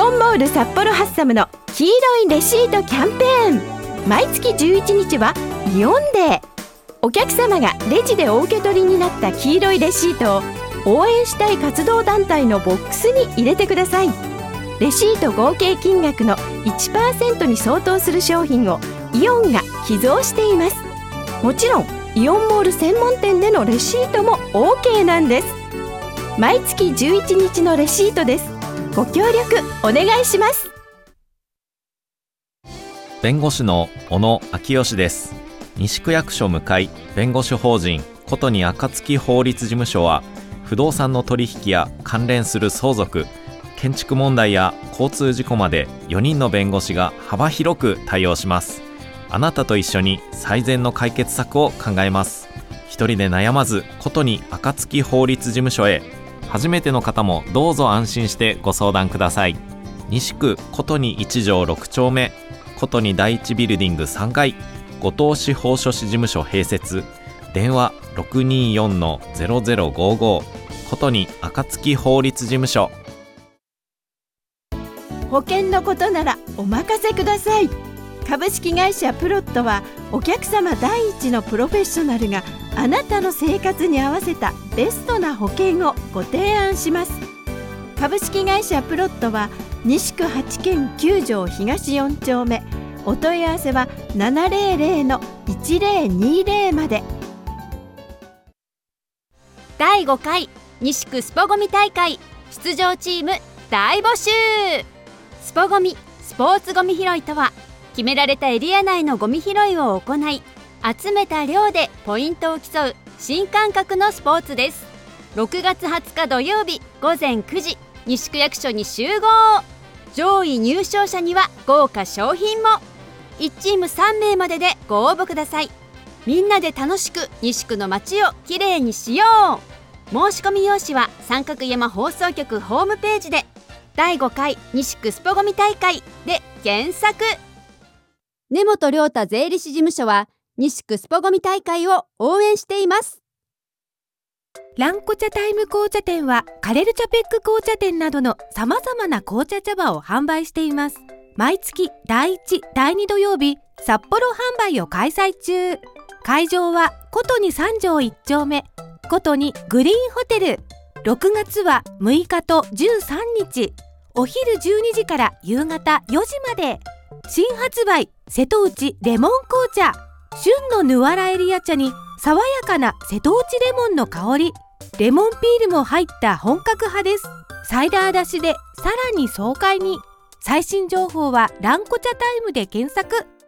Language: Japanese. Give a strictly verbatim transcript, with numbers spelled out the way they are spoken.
オンモール札幌ハッサムの黄色いレシートキャンペーン。毎月じゅういちにちはイオンデー。お客様がレジでお受け取りになった黄色いレシートを応援したい活動団体のボックスに入れてください。レシート合計金額の いちパーセント に相当する商品をイオンが寄贈しています。もちろんイオンモール専門店でのレシートも オーケー なんです。毎月じゅういちにちのレシートです。ご協力お願いします。 弁護士の小野昭義です。西区役所向かい弁護士法人ことに暁法律事務所は、不動産の取引や関連する相続、建築問題や交通事故までよにんの弁護士が幅広く対応します。あなたと一緒に最善の解決策を考えます。一人で悩まず、ことに暁法律事務所へ。初めての方もどうぞ安心してご相談ください。西区ことにいち条ろく丁目、ことに第一ビルディングさんがい、後藤司法書士事務所併設。電話 ろくにーよんのゼロゼロごーごー、ことに暁法律事務所。 保険のことならお任せください。株式会社プロットは、お客様第一のプロフェッショナルがあなたの生活に合わせたベストな保険をご提案します。株式会社プロットは西区はちけんきゅう条東よん丁目。お問い合わせは ななゼロゼロのいちゼロにゼロ まで。 だいごかい西区スポゴミ大会出場チーム大募集。スポゴミスポーツゴミ拾いとは、決められたエリア内のゴミ拾いを行い、集めた量でポイントを競う新感覚のスポーツです。ろくがつはつか土曜日ごぜんくじ、西区役所に集合。上位入賞者には豪華賞品も。いちチームさんめいまででご応募ください。みんなで楽しく西区の街をきれいにしよう。申し込み用紙は三角山放送局ホームページで、だいごかい西区スポゴミ大会で検索。根本亮太税理士事務所は西区スポゴミ大会を応援しています。 ランコ茶タイム紅茶店は、カレルチャペック紅茶店などのさまざまな紅茶茶葉を販売しています。毎月だいいち、だいに土曜日、札幌販売を開催中。会場はことにさん条いち丁目、ことにグリーンホテル。ろくがつはむいかとじゅうさんにち、お昼じゅうにじから夕方よじまで。新発売瀬戸内レモン紅茶。旬のヌアラエリア茶に爽やかな瀬戸内レモンの香り、レモンピールも入った本格派です。サイダー出しでさらに爽快に。最新情報はランコ茶タイムで検索。